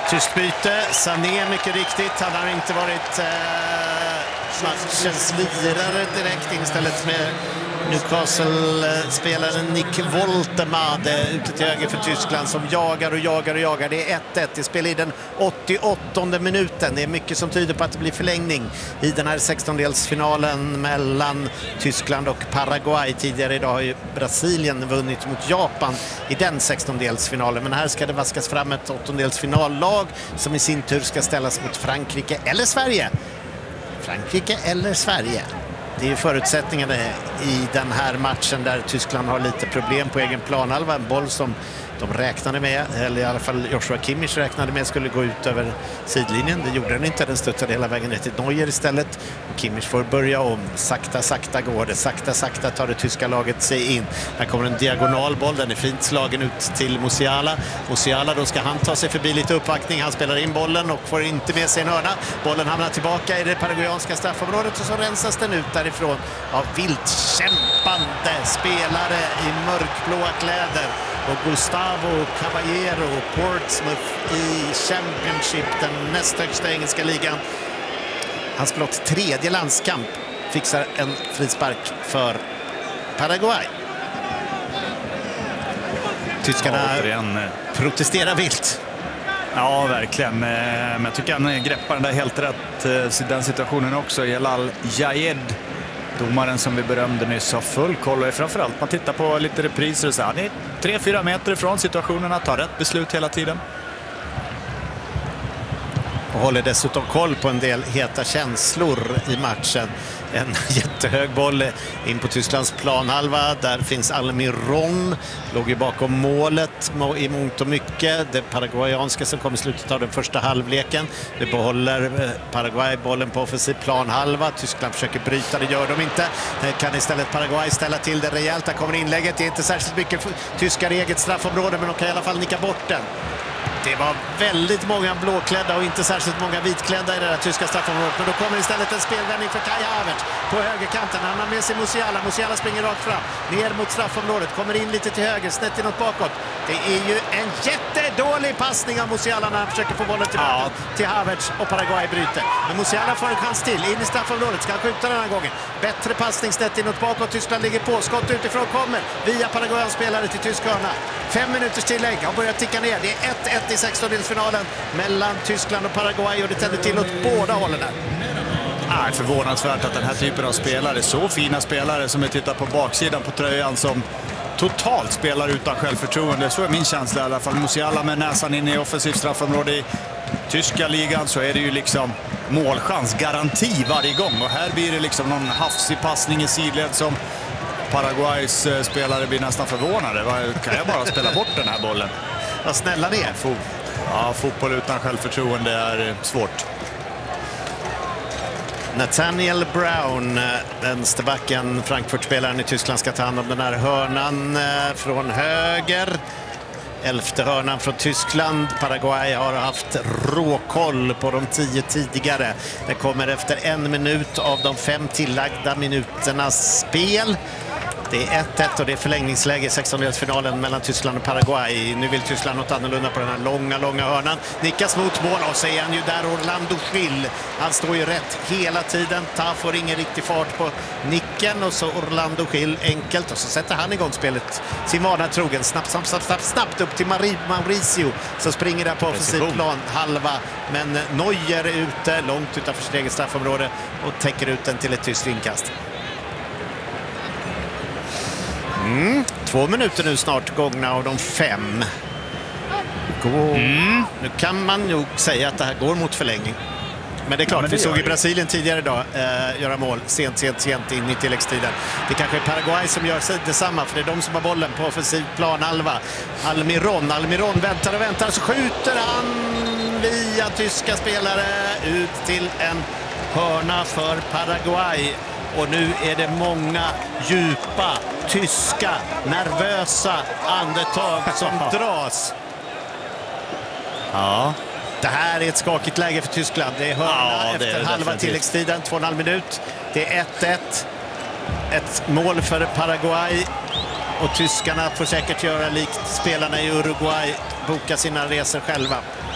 Tyst byte, Sané mycket riktigt. Han har inte varit matchens lirare direkt istället med Newcastle-spelaren Nick Woltemade ute till höger för Tyskland som jagar. Det är 1-1. Det spelar i den 88:e minuten. Det är mycket som tyder på att det blir förlängning i den här 16-delsfinalen mellan Tyskland och Paraguay. Tidigare idag har ju Brasilien vunnit mot Japan i den 16-delsfinalen. Men här ska det vaskas fram ett 8-delsfinallag som i sin tur ska ställas mot Frankrike eller Sverige. Frankrike eller Sverige. Det är ju förutsättningarna i den här matchen där Tyskland har lite problem på egen planhalva. En boll som de räknade med, eller i alla fall Joshua Kimmich räknade med, skulle gå ut över sidlinjen. Det gjorde den inte, den stöttade hela vägen ner till Neuer istället. Och Kimmich får börja om. Sakta går det. Sakta tar det tyska laget sig in. Här kommer en diagonalboll, den är fint slagen ut till Musiala. Musiala, då ska han ta sig förbi lite uppvaktning. Han spelar in bollen och får inte med sig en hörna. Bollen hamnar tillbaka i det paraguayanska straffområdet och så rensas den ut därifrån av vilt kämpande spelare i mörkblåa kläder. Och Gustavo Caballero, Portsmouth i Championship, den näst högsta engelska ligan. Hans blott tredje landskamp fixar en frispark för Paraguay. Tyskarna protesterar vilt. Ja, verkligen. Men jag tycker han greppar den där helt rätt i den situationen också. Jelal Jayed, domaren som vi berömde nyss, har full koll. Och framförallt man tittar på lite repriser och så. Han är 3-4 meter ifrån situationerna, tar rätt beslut hela tiden. Och håller dessutom koll på en del heta känslor i matchen. En jättehög boll in på Tysklands planhalva. Där finns Almiron. Låg ju bakom målet i mångt och mycket. Det paraguayanska som kom i slutet av den första halvleken. Det behåller Paraguay bollen på offensiv planhalva. Tyskland försöker bryta, det gör de inte. Det kan istället Paraguay ställa till det rejält. Där kommer inlägget. Det är inte särskilt mycket tyskar i eget straffområde, men de kan i alla fall nicka bort den. Det var väldigt många blåklädda och inte särskilt många vitklädda i det där tyska straffområdet. Men då kommer istället en spelvändning för Kai Havertz på högerkanten. Han har med sig Musiala. Musiala springer rakt fram. Ner mot straffområdet. Kommer in lite till höger. Snett inåt bakåt. Det är ju en jättedålig passning av Musiala när han försöker få bollen tillbaka till Havertz och Paraguay bryter. Men Musiala får en chans till. In i straffområdet. Ska han skjuta den här gången. Bättre passning snett inåt bakåt. Tyskland ligger på. Skott utifrån kommer via Paraguayans spelare till tysk hörna. 5 minuters tillägg har börjat ticka ner. Det är 1-1 i 16-delsfinalen mellan Tyskland och Paraguay och det tänder till åt båda hållen där. Det är förvånansvärt att den här typen av spelare, så fina spelare som vi tittar på baksidan på tröjan, som totalt spelar utan självförtroende. Så är min känsla i alla fall. Musiala med näsan in i offensivt straffområde i tyska ligan, så är det ju liksom målchans, garanti varje gång. Och här blir det liksom någon hafsig passning i sidled som Paraguays spelare blir nästan förvånade. Kan jag bara spela bort den här bollen? Vad snälla det är. Fotboll utan självförtroende är svårt. Nathaniel Brown, vänsterbacken, Frankfurt-spelaren i Tyskland, ska ta hand om den här hörnan från höger. 11:e hörnan från Tyskland. Paraguay har haft råkoll på de 10 tidigare. Det kommer efter 1 minut av de 5 tillagda minuternas spel. Det är 1-1 och det är förlängningsläge i 16-delsfinalen mellan Tyskland och Paraguay. Nu vill Tyskland något annorlunda på den här långa hörnan. Nickas mot mål och så är han ju där, Orlando Schill. Han står ju rätt hela tiden. Får ingen riktig fart på nicken och så Orlando Schill enkelt. Och så sätter han igång spelet sin vana trogen. Snabbt upp till Mauricio som springer där på offensiv plan halva. Men Neuer är ute långt utanför sitt eget straffområde och täcker ut den till ett tyst inkast. 2 minuter nu snart gångna av de 5. Nu kan man nog säga att det här går mot förlängning. Men det är klart, vi såg i Brasilien tidigare idag göra mål sent in i tilläggstiden. Det kanske är Paraguay som gör detsamma, för det är de som har bollen på offensiv planhalva. Almiron väntar, så skjuter han via tyska spelare ut till en hörna för Paraguay. Och nu är det många djupa, tyska, nervösa andetag som dras. Ja. Det här är ett skakigt läge för Tyskland. Det är hörna efter halva tilläggstiden, 2,5 minut. Det är 1-1. Ett mål för Paraguay. Och tyskarna får säkert göra likt spelarna i Uruguay, boka sina resor själva.